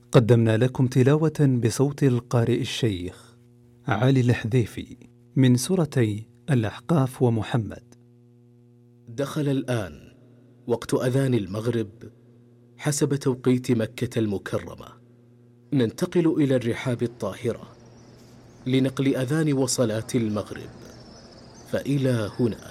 قدمنا لكم تلاوة بصوت القارئ الشيخ علي الحذيفي من سورتي الأحقاف ومحمد. دخل الآن وقت أذان المغرب حسب توقيت مكة المكرمة. ننتقل إلى الرحاب الطاهرة لنقل أذان وصلاة المغرب، فإلى هنا